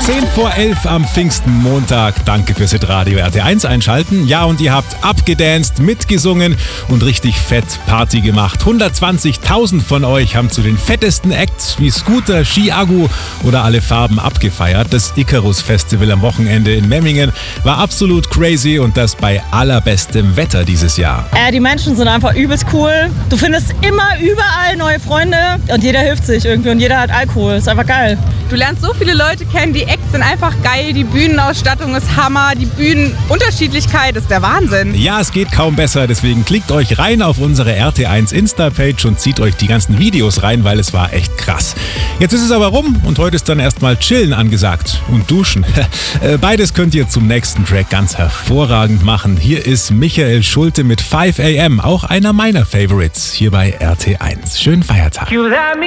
10:10 am Pfingstenmontag. Danke fürs Radio RT1 einschalten. Ja, und ihr habt abgedanced, mitgesungen und richtig fett Party gemacht. 120.000 von euch haben zu den fettesten Acts wie Scooter, Ski-Agu oder Alle Farben abgefeiert. Das Icarus Festival am Wochenende in Memmingen war absolut crazy und das bei allerbestem Wetter dieses Jahr. Die Menschen sind einfach übelst cool. Du findest immer überall neue Freunde und jeder hilft sich irgendwie und jeder hat Alkohol. Ist einfach geil. Du lernst so viele Leute kennen, die Acts sind einfach geil, die Bühnenausstattung ist Hammer, die Bühnenunterschiedlichkeit ist der Wahnsinn. Ja, es geht kaum besser, deswegen klickt euch rein auf unsere RT1 Insta-Page und zieht euch die ganzen Videos rein, weil es war echt krass. Jetzt ist es aber rum und heute ist dann erstmal Chillen angesagt und Duschen. Beides könnt ihr zum nächsten Track ganz hervorragend machen. Hier ist Michael Schulte mit 5 AM, auch einer meiner Favorites hier bei RT1. Schönen Feiertag.